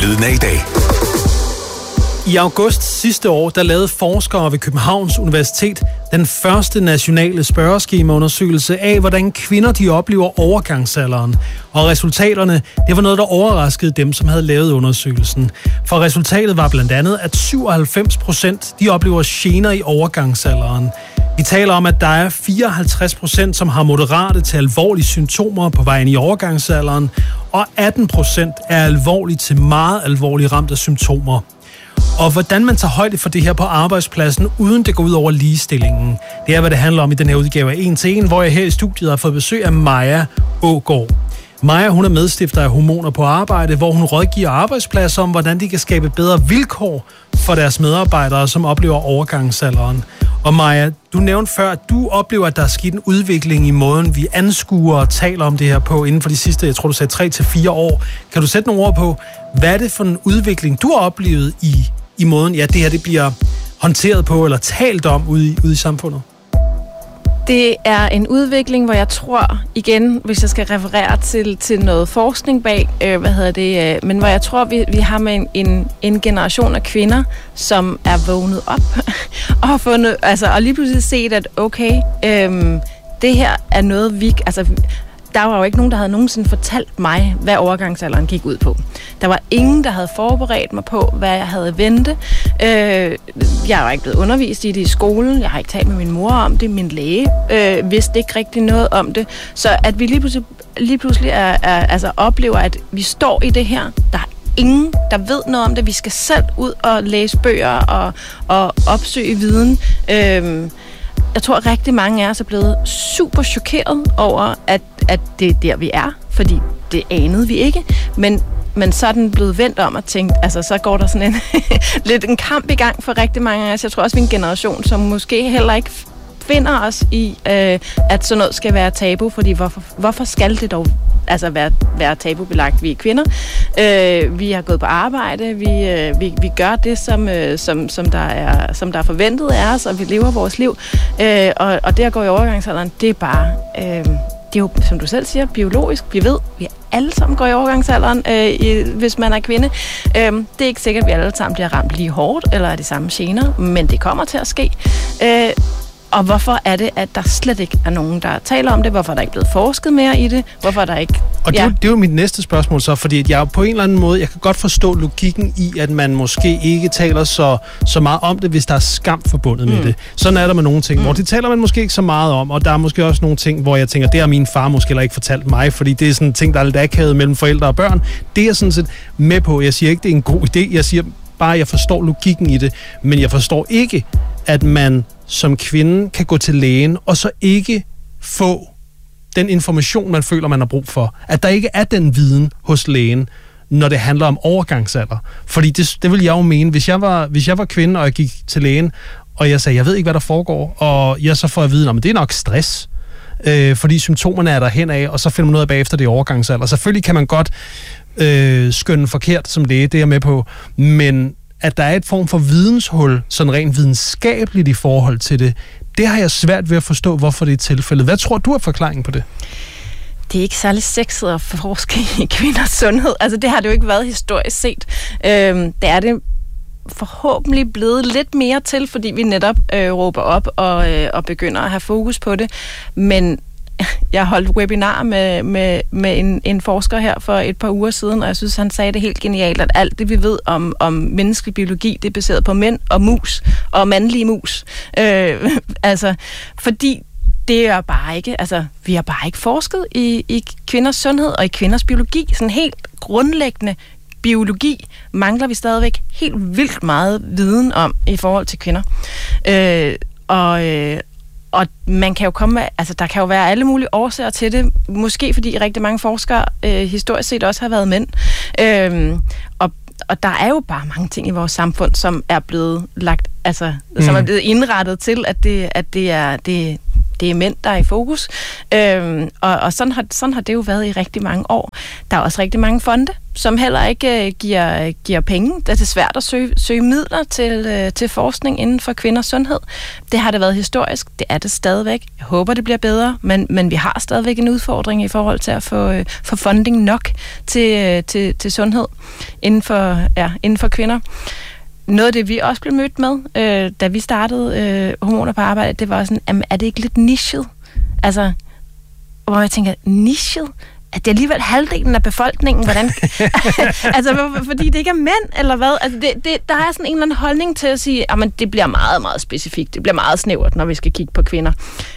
Lyden af i dag. I august sidste år, der lavede forskere ved Københavns Universitet den første nationale spørgeskemaundersøgelse af, hvordan kvinder de oplever overgangsalderen. Og resultaterne, det var noget, der overraskede dem, som havde lavet undersøgelsen. For resultatet var blandt andet, at 97% de oplever gener i overgangsalderen. Vi taler om, at der er 54%, som har moderate til alvorlige symptomer på vejen i overgangsalderen, og 18% er alvorligt til meget alvorligt ramt af symptomer. Og hvordan man tager højde for det her på arbejdspladsen, uden det går ud over ligestillingen. Det er, hvad det handler om i den her udgave af 1 til 1, hvor jeg her i studiet har fået besøg af Maja Aagaard. Maja, hun er medstifter af Hormoner på Arbejde, hvor hun rådgiver arbejdspladser om, hvordan de kan skabe bedre vilkår for deres medarbejdere, som oplever overgangsalderen. Og Maja, du nævnte før, at du oplever, at der er sket en udvikling i måden, vi anskuer og taler om det her på inden for de sidste, jeg tror du sagde 3 til 4 år. Kan du sætte nogle ord på, hvad er det for en udvikling, du har oplevet i måden, det her det bliver håndteret på eller talt om ude i samfundet? Det er en udvikling, hvor jeg tror, igen, hvis jeg skal referere til noget forskning bag, men hvor jeg tror, vi har med en generation af kvinder, som er vågnet op og har fundet, og lige pludselig set, at okay, det her er noget, der var jo ikke nogen, der havde nogensinde fortalt mig, hvad overgangsalderen gik ud på. Der var ingen, der havde forberedt mig på, hvad jeg havde vente. Jeg var ikke blevet undervist i det i skolen. Jeg har ikke talt med min mor om det. Min læge vidste ikke rigtig noget om det. Så at vi lige pludselig oplever, at vi står i det her. Der er ingen, der ved noget om det. Vi skal selv ud og læse bøger og opsøge viden. Jeg tror, at rigtig mange af os er blevet super chokeret over, at det er der, vi er, fordi det anede vi ikke. Men så er den blevet vendt om og tænkt, så går der sådan lidt en kamp i gang for rigtig mange af os. Jeg tror også, vi er en generation, som måske heller ikke finder os i, at sådan noget skal være tabu, fordi hvorfor skal det dog være tabubelagt? Vi er kvinder, vi har gået på arbejde, vi gør det, som der er forventet af os, og vi lever vores liv, og det at gå i overgangsalderen, det er bare, det er jo, som du selv siger, biologisk. Vi ved, vi alle sammen går i overgangsalderen, hvis man er kvinde. Det er ikke sikkert, at vi alle sammen bliver ramt lige hårdt, eller er det samme gener, men det kommer til at ske. Og hvorfor er det, at der slet ikke er nogen, der taler om det? Hvorfor er der ikke blevet forsket mere i det? Hvorfor er der ikke... Og det er jo mit næste spørgsmål så, fordi jeg på en eller anden måde, jeg kan godt forstå logikken i, at man måske ikke taler så meget om det, hvis der er skam forbundet med det. Sådan er der med nogle ting, hvor det taler man måske ikke så meget om, og der er måske også nogle ting, hvor jeg tænker, det har min far måske heller ikke fortalt mig, fordi det er sådan en ting, der er lidt akavet mellem forældre og børn. Det er jeg sådan set med på. Jeg siger ikke, det er en god idé. Jeg siger bare, jeg forstår logikken i det, men jeg forstår ikke, at man som kvinde kan gå til lægen og så ikke få den information, man føler, man har brug for. At der ikke er den viden hos lægen, når det handler om overgangsalder. Fordi det vil jeg jo mene. Hvis jeg var kvinde, og jeg gik til lægen, og jeg sagde, jeg ved ikke, hvad der foregår, og jeg så får at vide, at det er nok stress, fordi symptomerne er derhen af, og så finder man noget af bagefter det overgangsalder. Selvfølgelig kan man godt skønne forkert som læge, det er jeg med på, men at der er et form for videnshul, sådan rent videnskabeligt i forhold til det, det har jeg svært ved at forstå, hvorfor det er tilfældet. Hvad tror du er forklaringen på det? Det er ikke særlig sexet at forske i kvinders sundhed. Det har det jo ikke været historisk set. Det er det forhåbentlig blevet lidt mere til, fordi vi netop råber op og begynder at have fokus på det. Men jeg holdt webinar med en forsker her for et par uger siden, og jeg synes, han sagde det helt genialt, at alt det, vi ved om menneskelig biologi, det er baseret på mænd og mus, og mandlige mus. Fordi det er bare ikke, vi har bare ikke forsket i kvinders sundhed og i kvinders biologi. Sådan helt grundlæggende biologi mangler vi stadigvæk helt vildt meget viden om i forhold til kvinder. Og man kan jo komme med, der kan jo være alle mulige årsager til det. Måske fordi rigtig mange forskere historisk set også har været mænd. Og der er jo bare mange ting i vores samfund, som er blevet lagt, som er blevet indrettet til, at det det er mænd, der er i fokus. Og sådan har det jo været i rigtig mange år. Der er også rigtig mange fonde, som heller ikke giver penge. Det er svært at søge midler til forskning inden for kvinders sundhed. Det har det været historisk. Det er det stadigvæk. Jeg håber, det bliver bedre, men vi har stadigvæk en udfordring i forhold til at få funding nok til sundhed inden for kvinder. Noget af det, vi også blev mødt med, da vi startede Hormoner på Arbejde, det var sådan, jamen, er det ikke lidt nichet? Altså, hvor jeg tænker, nichet? At det er alligevel halvdelen af befolkningen, hvordan... altså, fordi det ikke er mænd, eller hvad? Altså, der er sådan en eller anden holdning til at sige, at det bliver meget, meget specifikt. Det bliver meget snævert, når vi skal kigge på kvinder.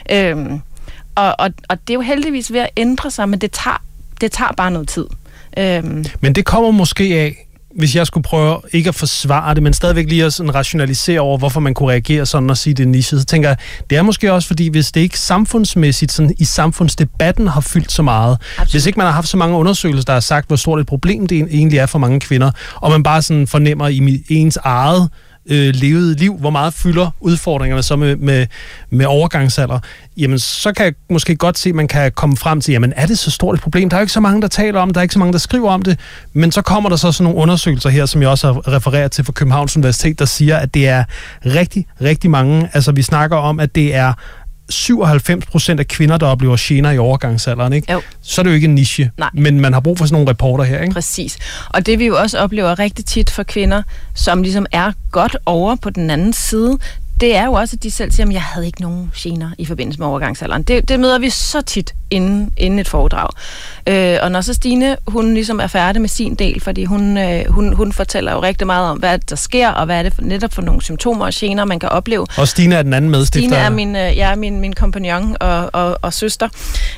Og det er jo heldigvis ved at ændre sig, men det tager bare noget tid. Men det kommer måske af, hvis jeg skulle prøve ikke at forsvare det, men stadigvæk lige at sådan rationalisere over, hvorfor man kunne reagere sådan og sige det nichet, så tænker jeg, det er måske også fordi, hvis det ikke samfundsmæssigt sådan i samfundsdebatten har fyldt så meget, absolut. Hvis ikke man har haft så mange undersøgelser, der har sagt, hvor stort et problem det egentlig er for mange kvinder, og man bare sådan fornemmer i ens eget levede liv, hvor meget fylder udfordringerne så med overgangsalder, jamen så kan jeg måske godt se, at man kan komme frem til, jamen er det så stort et problem? Der er jo ikke så mange, der taler om det, der er ikke så mange, der skriver om det, men så kommer der så sådan nogle undersøgelser her, som jeg også har refereret til fra Københavns Universitet, der siger, at det er rigtig, rigtig mange, altså vi snakker om, at det er 97% af kvinder, der oplever gener i overgangsalderen, ikke? Jo. Så er det jo ikke en niche, nej. Men man har brug for sådan nogle reporter her, ikke? Præcis. Og det vi jo også oplever rigtig tit for kvinder, som ligesom er godt over på den anden side, det er jo også, at de selv siger, at jeg havde ikke nogen gener i forbindelse med overgangsalderen. Det møder vi så tit inden et foredrag. Og når så Stine, hun ligesom er færdig med sin del, fordi hun fortæller jo rigtig meget om, hvad der sker, og hvad er det netop for nogle symptomer og gener, man kan opleve. Og Stine er den anden medstifter. Stine er min kompagnon og søster.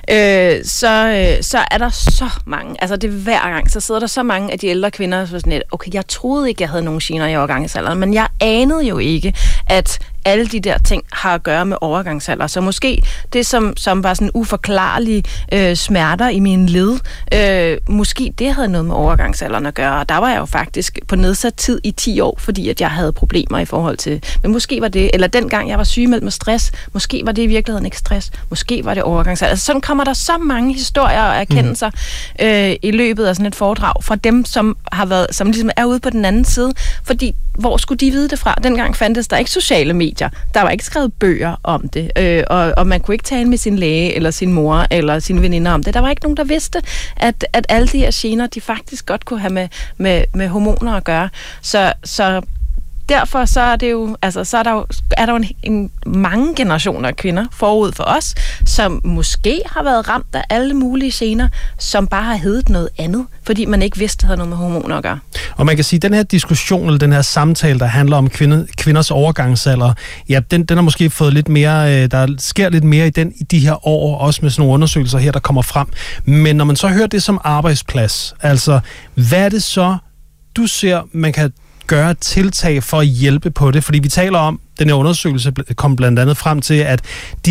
Så er der så mange, altså det hver gang, så sidder der så mange af de ældre kvinder, så sådan lidt, okay, jeg troede ikke, jeg havde nogen gener i overgangsalderen, men jeg anede jo ikke, at alle de der ting har at gøre med overgangsalder. Så måske det, som var sådan uforklarlige smerter i mine led, måske det havde noget med overgangsalderen at gøre. Og der var jeg jo faktisk på nedsat tid i 10 år, fordi at jeg havde problemer i forhold til... Men måske var det... Eller dengang jeg var sygemeldt med stress, måske var det i virkeligheden ikke stress. Måske var det overgangsalder. Altså sådan kommer der så mange historier og erkendelser i løbet af sådan et foredrag fra dem, som ligesom er ude på den anden side. Fordi hvor skulle de vide det fra? Dengang fandtes der ikke sociale medier. Der var ikke skrevet bøger om det, og man kunne ikke tale med sin læge, eller sin mor, eller sine veninder om det. Der var ikke nogen, der vidste, at alle de her gener, de faktisk godt kunne have med hormoner at gøre. Så derfor så er det jo, altså så er der jo en mange generationer af kvinder forud for os, som måske har været ramt af alle mulige gener, som bare har heddet noget andet, fordi man ikke vidste, at det havde noget med hormoner at gøre. Og man kan sige, at den her diskussion, eller den her samtale, der handler om kvinders overgangsalder, ja, den har måske fået lidt mere, der sker lidt mere i de her år, også med sådan nogle undersøgelser her, der kommer frem. Men når man så hører det som arbejdsplads, altså, hvad er det så, du ser, man kan gøre tiltag for at hjælpe på det? Fordi vi taler om, den her undersøgelse kom blandt andet frem til, at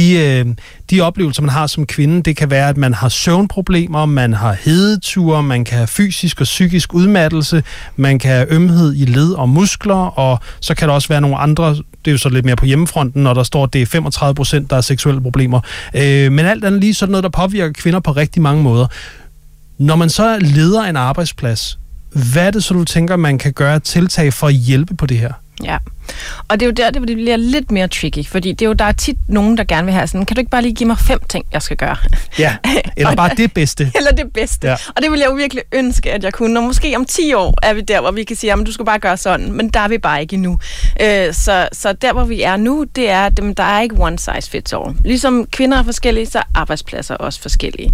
de oplevelser, man har som kvinde, det kan være, at man har søvnproblemer, man har hedeture, man kan have fysisk og psykisk udmattelse, man kan have ømhed i led og muskler, og så kan der også være nogle andre, det er jo så lidt mere på hjemmefronten, når der står, at det er 35%, der er seksuelle problemer. Men alt andet lige sådan noget, der påvirker kvinder på rigtig mange måder. Når man så leder en arbejdsplads, hvad er det så, du tænker, man kan gøre tiltag for at hjælpe på det her? Ja, og det er jo der, det bliver lidt mere tricky, fordi det er jo, der er tit nogen, der gerne vil have sådan, kan du ikke bare lige give mig 5 ting, jeg skal gøre? Ja, eller bare det bedste. Eller det bedste. Ja. Og det vil jeg jo virkelig ønske, at jeg kunne. Og måske om 10 år er vi der, hvor vi kan sige, jamen du skal bare gøre sådan, men der er vi bare ikke endnu. Så der, hvor vi er nu, det er, at der er ikke one size fits all. Ligesom kvinder er forskellige, så er arbejdspladser også forskellige.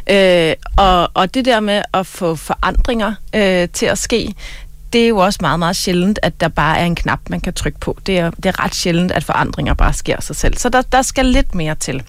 Og det der med at få forandringer til at ske, det er jo også meget, meget sjældent, at der bare er en knap, man kan trykke på. Det er ret sjældent, at forandringer bare sker sig selv. Så der skal lidt mere til.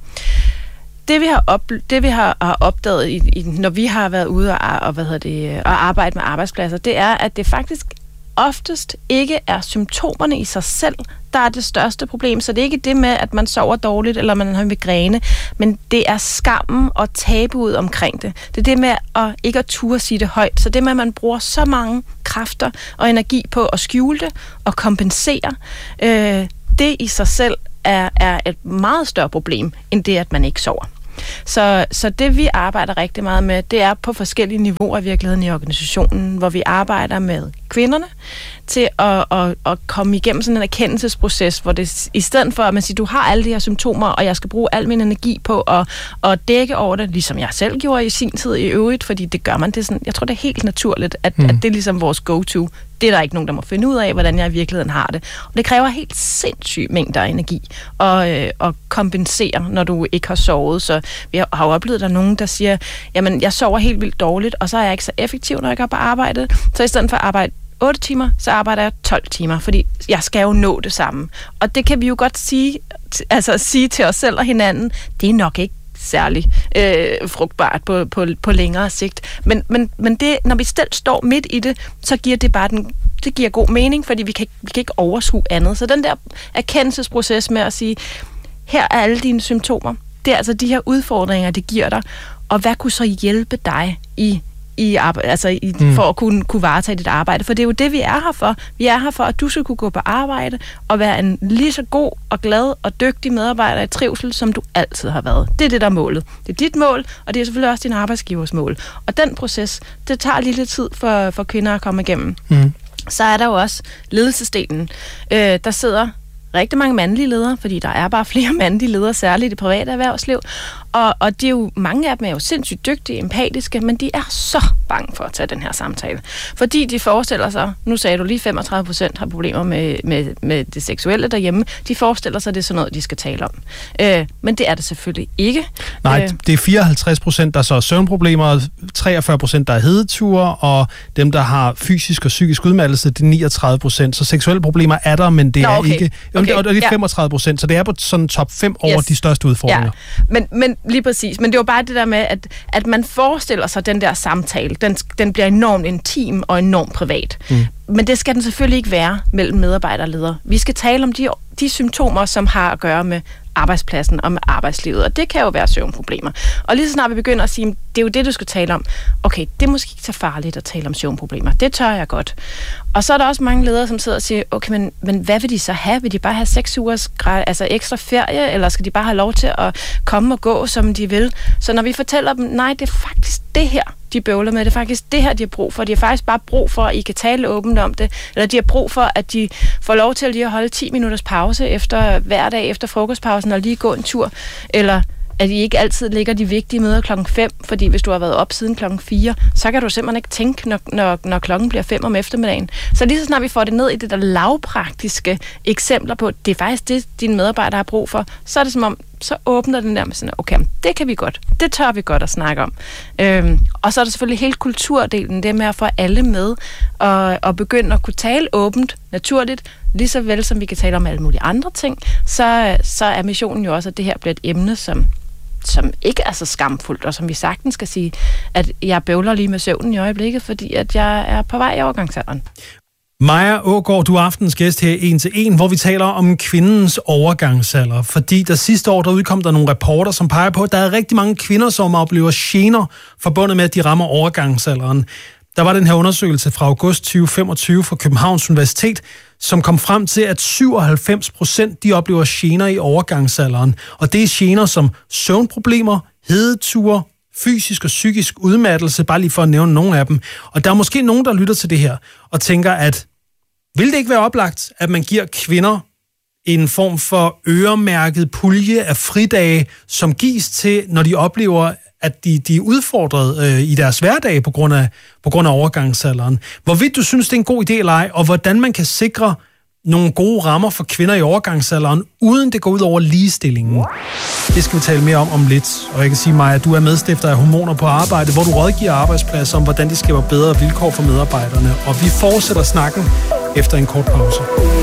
Det vi har opdaget, når vi har været ude og arbejde med arbejdspladser, det er, at det faktisk oftest ikke er symptomerne i sig selv, der er det største problem. Så det er ikke det med, at man sover dårligt, eller man har migræne, men det er skammen og tabuet omkring det. Det er det med at ikke at turde sige det højt. Så det med, at man bruger så mange kræfter og energi på at skjule det og kompensere, det i sig selv er et meget større problem, end det, at man ikke sover. Så det, vi arbejder rigtig meget med, det er på forskellige niveauer i virkeligheden i organisationen, hvor vi arbejder med kvinderne til at komme igennem sådan en erkendelsesproces, hvor det i stedet for, at man siger, du har alle de her symptomer, og jeg skal bruge al min energi på at dække over det, ligesom jeg selv gjorde i sin tid i øvrigt, fordi det gør man. Det sådan, jeg tror, det er helt naturligt, at det er ligesom vores go-to. Det er der ikke nogen, der må finde ud af, hvordan jeg i virkeligheden har det. Og det kræver helt sindssygt mængder af energi at kompensere, når du ikke har sovet. Så vi har jo oplevet, at der er nogen, der siger, jamen, jeg sover helt vildt dårligt, og så er jeg ikke så effektiv, når jeg går på arbejde. Så i stedet for at arbejde 8 timer, så arbejder jeg 12 timer, fordi jeg skal jo nå det samme. Og det kan vi jo godt sige til os selv og hinanden, det er nok ikke særlig frugtbart på længere sigt. Men det, når vi selv står midt i det, så giver det bare det giver god mening, fordi vi kan ikke overskue andet. Så den der erkendelsesproces med at sige, her er alle dine symptomer, det er altså de her udfordringer, det giver dig, og hvad kunne så hjælpe dig for at kunne varetage dit arbejde. For det er jo det, vi er her for. Vi er her for, at du skal kunne gå på arbejde og være en lige så god og glad og dygtig medarbejder i trivsel, som du altid har været. Det er det, der er målet. Det er dit mål, og det er selvfølgelig også din arbejdsgivers mål. Og den proces, det tager lige lidt tid for kvinder at komme igennem. Så er der jo også ledelsesdelen. Der sidder rigtig mange mandlige ledere, fordi der er bare flere mandlige ledere, særligt i det private erhvervsliv. Og de er jo, mange af dem er jo sindssygt dygtige, empatiske, men de er så bange for at tage den her samtale. Fordi de forestiller sig, nu sagde du lige 35% har problemer med det seksuelle derhjemme, de forestiller sig, det er sådan noget, de skal tale om. Men det er det selvfølgelig ikke. Nej, det er 54%, der så er søvnproblemer, 43%, der er hedeture, og dem, der har fysisk og psykisk udmattelse, det er 39%. Så seksuelle problemer er der, men det er ikke... Okay. Og det er 35%, så det er på sådan top 5 over de største udfordringer. Ja. Men lige præcis. Men det var bare det der med, at man forestiller sig, den der samtale, den bliver enormt intim og enormt privat. Men det skal den selvfølgelig ikke være mellem medarbejder og ledere. Vi skal tale om de symptomer, som har at gøre med arbejdspladsen og med arbejdslivet, og det kan jo være søvnproblemer. Og lige så snart vi begynder at sige, det er jo det, du skal tale om. Okay, det er måske ikke så farligt at tale om søvnproblemer. Det tør jeg godt. Og så er der også mange ledere, som sidder og siger, okay, men hvad vil de så have? Vil de bare have 6 ugers ekstra ferie, eller skal de bare have lov til at komme og gå, som de vil? Så når vi fortæller dem, nej, det er faktisk det her, de bøvler med. Det er faktisk det her, de har brug for. De har faktisk bare brug for, at I kan tale åbent om det. Eller de har brug for, at de får lov til at lige at holde 10 minutters pause hver dag efter frokostpausen og lige gå en tur. Eller at I ikke altid ligger de vigtige møder klokken 5, fordi hvis du har været op siden klokken 4, så kan du simpelthen ikke tænke, når klokken bliver 5 om eftermiddagen. Så lige så snart vi får det ned i det der lavpraktiske eksempler på, det er faktisk det, dine medarbejdere har brug for, så er det som om, så åbner den der med sådan, okay, det kan vi godt. Det tør vi godt at snakke om. Og så er der selvfølgelig hele kulturdelen, det med at få alle med og begynde at kunne tale åbent, naturligt, lige så vel som vi kan tale om alle mulige andre ting, så er missionen jo også, at det her bliver et emne, som ikke er så skamfuldt, og som vi sagtens skal sige, at jeg bøvler lige med søvnen i øjeblikket, fordi at jeg er på vej i overgangsalderen. Maja Aagaard, du er aftens gæst her i 1-til-1, hvor vi taler om kvindens overgangsalder. Fordi der sidste år, der udkom der nogle rapporter, som peger på, at der er rigtig mange kvinder, som oplever gener forbundet med, at de rammer overgangsalderen. Der var den her undersøgelse fra august 2025 fra Københavns Universitet, som kom frem til, at 97% de oplever gener i overgangsalderen. Og det er gener som søvnproblemer, hedeture, fysisk og psykisk udmattelse, bare lige for at nævne nogle af dem. Og der er måske nogen, der lytter til det her og tænker, at vil det ikke være oplagt, at man giver kvinder en form for øremærket pulje af fridage, som gives til, når de oplever, at de er udfordret i deres hverdag på grund af overgangsalderen. Hvorvidt du synes, det er en god idé eller ej, og hvordan man kan sikre nogle gode rammer for kvinder i overgangsalderen, uden det går ud over ligestillingen. Det skal vi tale mere om lidt. Og jeg kan sige, Maja, at du er medstifter af Hormoner på Arbejde, hvor du rådgiver arbejdspladser om, hvordan de skaber bedre vilkår for medarbejderne. Og vi fortsætter snakken efter en kort pause.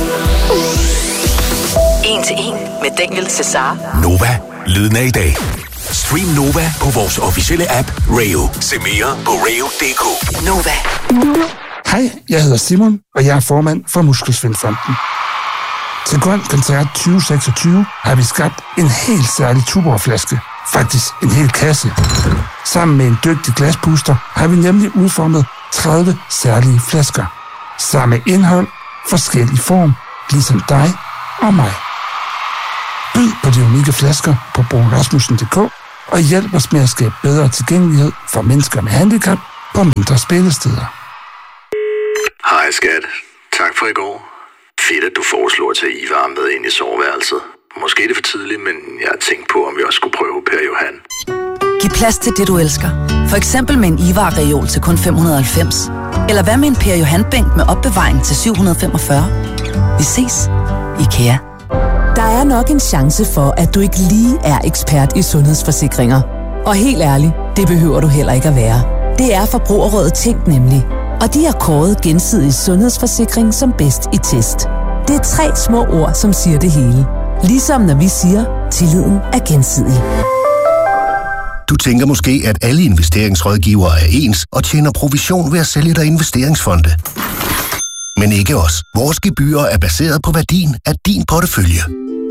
1-til-1 med Daniel Cesar. Nova, lyden af i dag. Stream Nova på vores officielle app Rayo. Se mere på rayo.dk. Nova. Hej, jeg hedder Simon, og jeg er formand for Muskelsvindfonden. Til Grøn Koncert 2026 har vi skabt en helt særlig Tuborg-flaske. Faktisk en hel kasse. Sammen med en dygtig glaspuster har vi nemlig udformet 30 særlige flasker. Samme indhold, forskellig form, ligesom dig og mig. Byd på de unikke flasker på brugerasmussen.dk og hjælp os med at skabe bedre tilgængelighed for mennesker med handicap på mindre spillesteder. Hej skat. Tak for i går. Fedt, at du foreslår at tage Ivar med ind i soveværelset. Måske er det for tidligt, men jeg har tænkt på, om vi også skulle prøve Per Johan. Giv plads til det, du elsker. For eksempel med en Ivar-reol til kun 590. Eller hvad med en Per Johan-bænk med opbevaring til 745. Vi ses. IKEA. Der er nok en chance for, at du ikke lige er ekspert i sundhedsforsikringer. Og helt ærligt, det behøver du heller ikke at være. Det er Forbrugerrådet Tænk nemlig. Og de har kåret Gensidig Sundhedsforsikring som bedst i test. Det er 3 små ord, som siger det hele. Ligesom når vi siger, tilliden er gensidig. Du tænker måske, at alle investeringsrådgivere er ens og tjener provision ved at sælge dig investeringsfonde. Men ikke os. Vores gebyrer er baseret på værdien af din portefølje.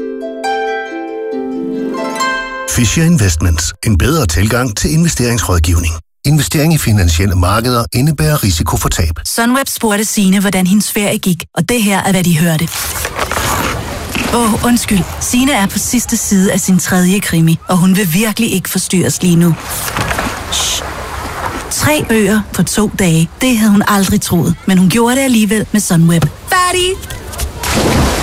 Fisher Investments. En bedre tilgang til investeringsrådgivning. Investering i finansielle markeder indebærer risiko for tab. Sunweb spurgte Signe, hvordan hendes ferie gik, og det her er, hvad de hørte. Undskyld. Signe er på sidste side af sin 3. krimi, og hun vil virkelig ikke forstyrres lige nu. Shh. 3 bøger på 2 dage. Det havde hun aldrig troet, men hun gjorde det alligevel med Sunweb. Færdig!